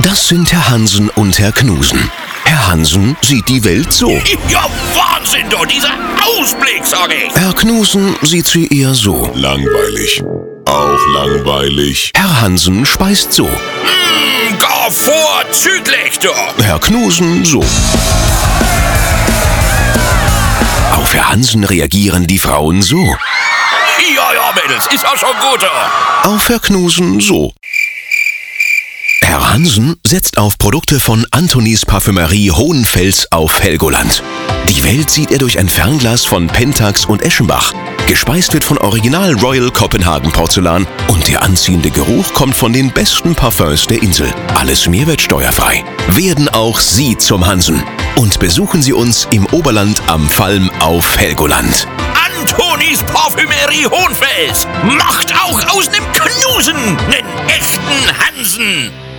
Das sind Herr Hansen und Herr Knusen. Herr Hansen sieht die Welt so. Ja, Wahnsinn doch, dieser Ausblick, sag ich. Herr Knusen sieht sie eher so. Langweilig. Auch langweilig. Herr Hansen speist so. Gar vorzüglich doch. Herr Knusen so. Auf Herr Hansen reagieren die Frauen so. Ja, Mädels, ist auch schon gut doch. Auf Herr Knusen so. Herr Hansen setzt auf Produkte von Antonis Parfümerie Hohenfels auf Helgoland. Die Welt sieht er durch ein Fernglas von Pentax und Eschenbach. Gespeist wird von Original Royal Copenhagen Porzellan und der anziehende Geruch kommt von den besten Parfums der Insel. Alles mehrwertsteuerfrei. Werden auch Sie zum Hansen und besuchen Sie uns im Oberland am Valm auf Helgoland. Antonis Parfümerie Hohenfels macht auch aus nem Knusen nen echten Hansen.